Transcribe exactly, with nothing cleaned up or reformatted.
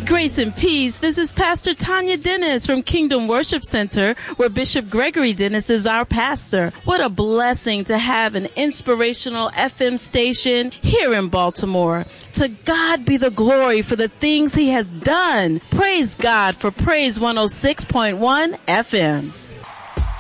Grace and peace. This is Pastor Tanya Dennis from Kingdom Worship Center, where Bishop Gregory Dennis is our pastor. What a blessing to have an inspirational F M station here in Baltimore. To God be the glory for the things he has done. Praise God for Praise one oh six point one F M.